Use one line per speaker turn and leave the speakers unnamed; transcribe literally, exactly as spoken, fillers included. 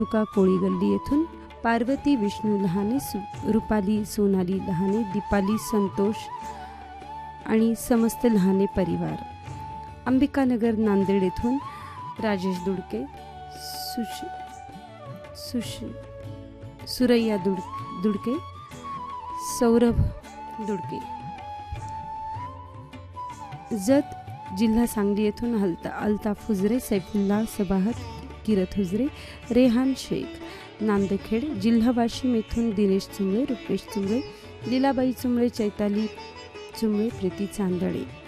रेणुका कोळी गल्ली येथून पार्वती विष्णू लहाने, रुपाली सोनाली लहाने, दीपाली संतोष आणि समस्त लहाने परिवार. अंबिकानगर नांदेड येथून राजेश दुडके, सुश सुश सुरैया दुड दुडके, सौरभ दुडके. जत जिल्हा सांगली येथून हलता अल्ताफ हुजरे, सैफुल्ला सबाहत, किरत हुजरे, रेहान शेख. नांदखेड जिल्हा वाशिम येथून दिनेश चुंबळे, रुपेश चुंबळे, लीलाबाई चुंबळे, चैताली चुंबळे, प्रीती चांदळे.